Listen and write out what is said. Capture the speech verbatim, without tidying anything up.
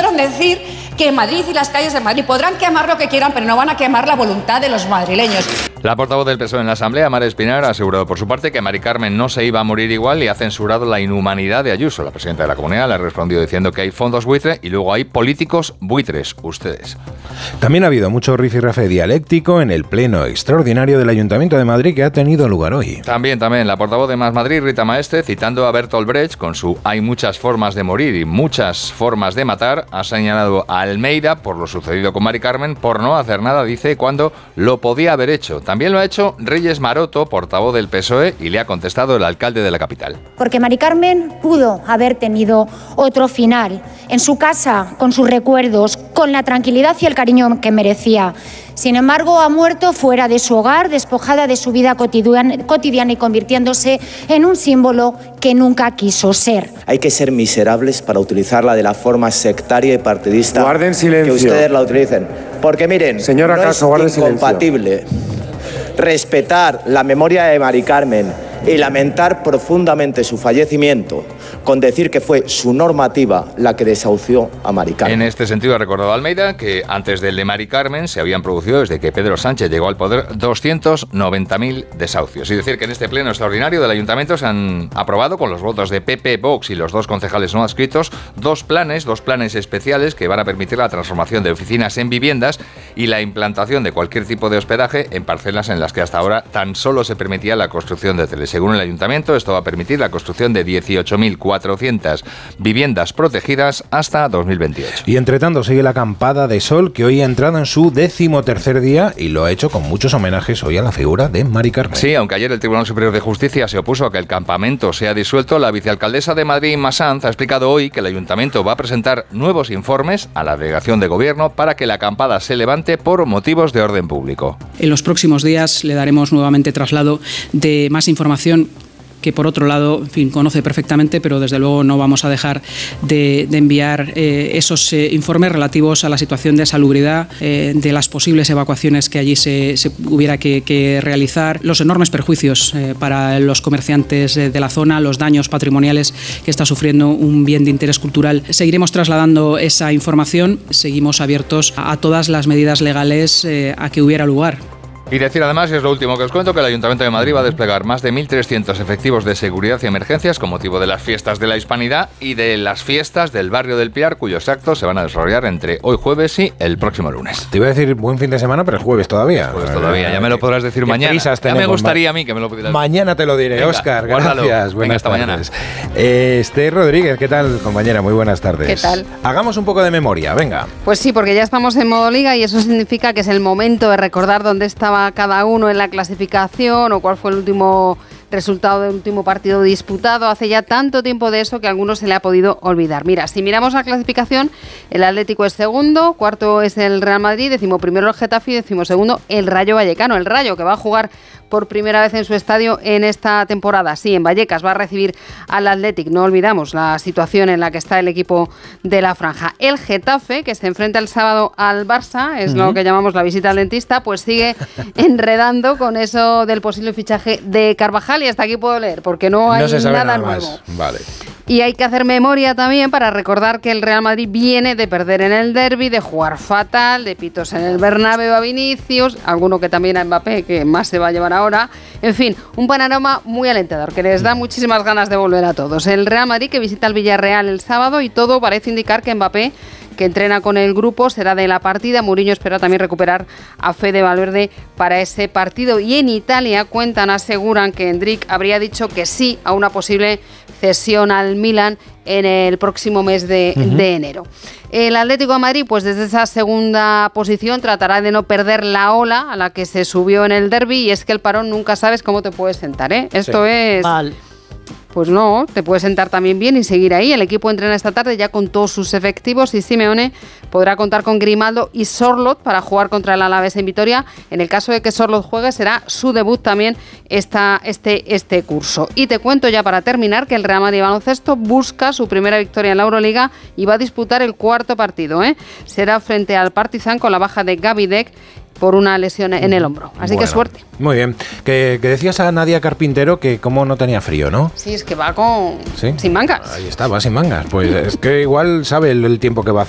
podrán decir que Madrid y las calles de Madrid podrán quemar lo que quieran, pero no van a quemar la voluntad de los madrileños. La portavoz del P S O E en la Asamblea, Mara Espinar, ha asegurado por su parte que Mari Carmen no se iba a morir igual y ha censurado la inhumanidad de Ayuso. La presidenta de la Comunidad le ha respondido diciendo que hay fondos buitre y luego hay políticos buitres, ustedes. También ha habido mucho rifirrafe dialéctico en el pleno extraordinario del Ayuntamiento de Madrid que ha tenido lugar hoy. También, también, la portavoz de Más Madrid, Rita Maestre, citando a Bertolt Brecht con su "hay muchas formas de morir y muchas formas de matar", ha señalado a Almeida por lo sucedido con Mari Carmen por no hacer nada, dice, cuando lo podía haber hecho. También lo ha hecho Reyes Maroto, portavoz del P S O E, y le ha contestado el alcalde de la capital. Porque Mari Carmen pudo haber tenido otro final, en su casa, con sus recuerdos, con la tranquilidad y el cariño que merecía. Sin embargo, ha muerto fuera de su hogar, despojada de su vida cotidiana, cotidiana y convirtiéndose en un símbolo que nunca quiso ser. Hay que ser miserables para utilizarla de la forma sectaria y partidista. Guarden silencio. Que ustedes la utilicen. Porque miren, Señora no Caso, es guarde incompatible respetar la memoria de Mari Carmen y lamentar profundamente su fallecimiento con decir que fue su normativa la que desahució a Mari Carmen. En este sentido ha recordado Almeida que antes del de Mari Carmen se habían producido, desde que Pedro Sánchez llegó al poder, doscientos noventa mil desahucios. Es decir, que en este pleno extraordinario del Ayuntamiento se han aprobado, con los votos de P P, Vox y los dos concejales no adscritos, dos planes, dos planes especiales que van a permitir la transformación de oficinas en viviendas y la implantación de cualquier tipo de hospedaje en parcelas en las que hasta ahora tan solo se permitía la construcción de hoteles. Según el Ayuntamiento, esto va a permitir la construcción de dieciocho mil cuatrocientas viviendas protegidas hasta dos mil veintiocho. Y entre tanto sigue la acampada de sol, que hoy ha entrado en su decimotercer día y lo ha hecho con muchos homenajes hoy a la figura de Mari Carmen. Sí, aunque ayer el Tribunal Superior de Justicia se opuso a que el campamento sea disuelto, la vicealcaldesa de Madrid, Inma Sanz, ha explicado hoy que el Ayuntamiento va a presentar nuevos informes a la delegación de gobierno para que la acampada se levante por motivos de orden público. En los próximos días le daremos nuevamente traslado de más información que, por otro lado, en fin, conoce perfectamente, pero desde luego no vamos a dejar de, de enviar eh, esos eh, informes relativos a la situación de salubridad, eh, de las posibles evacuaciones que allí se, se hubiera que, que realizar, los enormes perjuicios eh, para los comerciantes de, de la zona, los daños patrimoniales que está sufriendo un bien de interés cultural. Seguiremos trasladando esa información, seguimos abiertos a, a todas las medidas legales eh, a que hubiera lugar. Y decir además, y es lo último que os cuento, que el Ayuntamiento de Madrid va a desplegar más de mil trescientos efectivos de seguridad y emergencias con motivo de las fiestas de la Hispanidad y de las fiestas del barrio del Pilar, cuyos actos se van a desarrollar entre hoy jueves y el próximo lunes. Te iba a decir buen fin de semana, pero es jueves todavía. Jueves todavía, ya me lo podrás decir mañana. Ya me gustaría a mí que me lo pudieras. Mañana te lo diré, Óscar. Gracias. Buenas Venga, hasta tardes. Mañana. Eh, Esther Rodríguez, ¿qué tal, compañera? Muy buenas tardes. ¿Qué tal? Hagamos un poco de memoria, venga. Pues sí, porque ya estamos en modo liga y eso significa que es el momento de recordar dónde estaba cada uno en la clasificación o cuál fue el último resultado del último partido disputado. Hace ya tanto tiempo de eso que a algunos se le ha podido olvidar. Mira, si miramos la clasificación, el Atlético es segundo, cuarto es el Real Madrid, decimoprimero el Getafe y decimosegundo el Rayo Vallecano. El Rayo, que va a jugar por primera vez en su estadio en esta temporada. Sí, en Vallecas va a recibir al Athletic. No olvidamos la situación en la que está el equipo de la franja. El Getafe, que se enfrenta el sábado al Barça, es uh-huh. lo que llamamos la visita al dentista, pues sigue enredando con eso del posible fichaje de Carvajal. Y hasta aquí puedo leer, porque no hay no se sabe nada, nada nuevo. Más. Vale. Y hay que hacer memoria también para recordar que el Real Madrid viene de perder en el derbi, de jugar fatal, de pitos en el Bernabéu a Vinicius, alguno que también a Mbappé, que más se va a llevar ahora. En fin, un panorama muy alentador, que les da muchísimas ganas de volver a todos. El Real Madrid, que visita el Villarreal el sábado, y todo parece indicar que Mbappé, que entrena con el grupo, será de la partida. Mourinho espera también recuperar a Fede Valverde para ese partido. Y en Italia cuentan, aseguran que Endrick habría dicho que sí a una posible cesión al Milan en el próximo mes de, uh-huh. de enero. El Atlético de Madrid, pues desde esa segunda posición tratará de no perder la ola a la que se subió en el derbi, y es que el parón nunca sabes cómo te puedes sentar, ¿eh? Esto sí. es... Mal. Pues no, te puedes sentar también bien y seguir ahí. El equipo entrena esta tarde ya con todos sus efectivos y Simeone podrá contar con Grimaldo y Sorloth para jugar contra el Alavés en Vitoria. En el caso de que Sorloth juegue, será su debut también esta, este, este curso. Y te cuento ya para terminar que el Real Madrid Baloncesto busca su primera victoria en la Euroliga y va a disputar el cuarto partido, ¿eh? Será frente al Partizan con la baja de Gavidec por una lesión en el hombro. Así bueno, que suerte. Muy bien. Que, que decías a Nadia Carpintero que como no tenía frío, ¿no? Sí, es que va con... ¿Sí? sin mangas. Ahí está, va sin mangas. Pues es que igual sabe el, el tiempo que va a hacer.